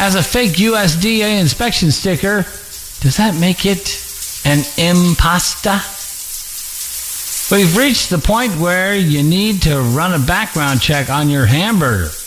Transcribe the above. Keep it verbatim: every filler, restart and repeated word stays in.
has a fake U S D A inspection sticker, does that make it an impasta? We've reached the point where you need to run a background check on your hamburger.